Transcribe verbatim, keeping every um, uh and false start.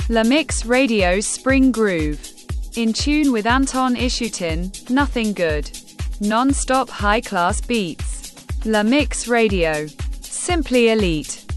La Mix Radio's Spring Groove. In tune with Anton Ishutin, nothing good. Non-stop high-class beats. La Mix Radio. Simply elite.